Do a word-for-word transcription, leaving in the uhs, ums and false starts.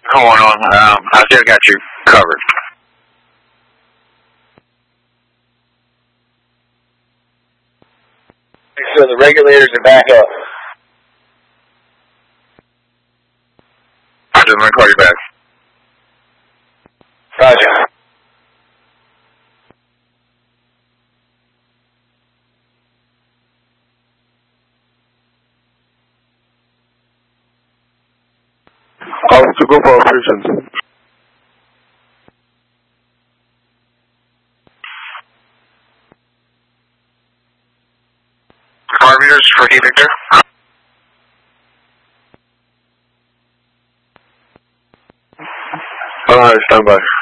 going on. Um, I still got you covered. So the regulators are back up. I'm just going to call you back. Roger. Officer, go for operation. Car meters for Key Victor. Alright, stand by.